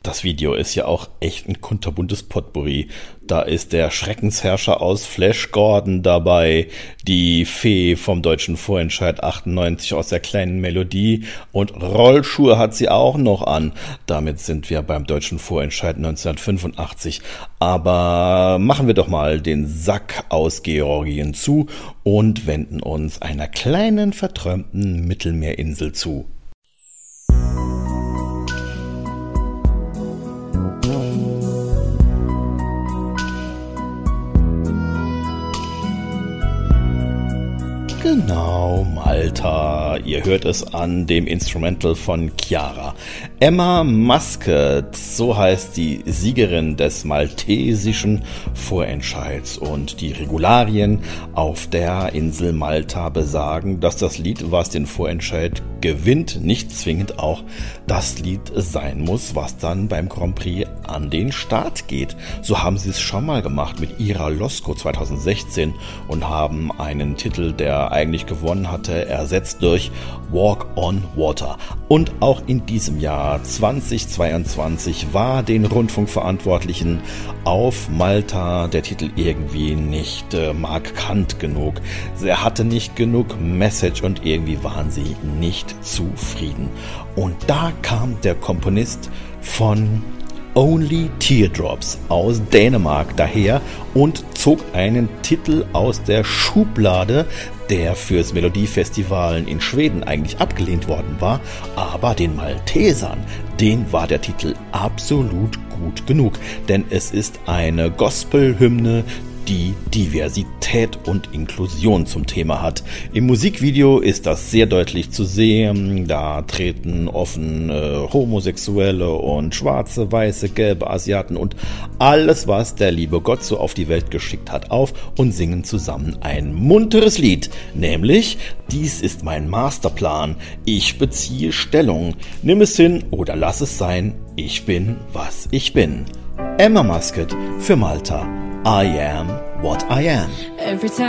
Das Video ist ja auch echt ein kunterbuntes Potpourri. Da ist der Schreckensherrscher aus Flash Gordon dabei, die Fee vom deutschen Vorentscheid 98 aus der kleinen Melodie und Rollschuhe hat sie auch noch an. Damit sind wir beim deutschen Vorentscheid 1985. Aber machen wir doch mal den Sack aus Georgien zu und wenden uns einer kleinen verträumten Mittelmeerinsel zu. Genau, Malta. Ihr hört es an dem Instrumental von Chiara. Emma Muscat, so heißt die Siegerin des maltesischen Vorentscheids. Und die Regularien auf der Insel Malta besagen, dass das Lied, was den Vorentscheid gewinnt, nicht zwingend auch das Lied sein muss, was dann beim Grand Prix an den Start geht. So haben sie es schon mal gemacht mit Ira Losko 2016 und haben einen Titel, der eigentlich gewonnen hatte, ersetzt durch Walk on Water. Und auch in diesem Jahr 2022 war den Rundfunkverantwortlichen auf Malta der Titel irgendwie nicht markant genug. Er hatte nicht genug Message und irgendwie waren sie nicht zufrieden. Und da kam der Komponist von Only Teardrops aus Dänemark daher und zog einen Titel aus der Schublade, der fürs Melodiefestivalen in Schweden eigentlich abgelehnt worden war, aber den Maltesern, den war der Titel absolut gut genug, denn es ist eine Gospelhymne, die Diversität und Inklusion zum Thema hat. Im Musikvideo ist das sehr deutlich zu sehen. Da treten offen Homosexuelle und Schwarze, Weiße, Gelbe, Asiaten und alles, was der liebe Gott so auf die Welt geschickt hat, auf und singen zusammen ein munteres Lied, nämlich Dies ist mein Masterplan. Ich beziehe Stellung. Nimm es hin oder lass es sein. Ich bin, was ich bin. Emma Muscat für Malta. I am what I am.